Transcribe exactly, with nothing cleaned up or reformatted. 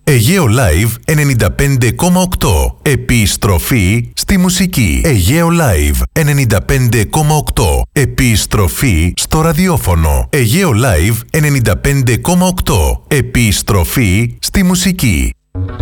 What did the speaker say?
Αιγαίο Live ενενήντα πέντε κόμμα οκτώ. Επιστροφή στη μουσική. Αιγαίο Live ενενήντα πέντε κόμμα οκτώ. Επιστροφή στο ραδιόφωνο. Αιγαίο Live ενενήντα πέντε κόμμα οκτώ. Επιστροφή στη μουσική.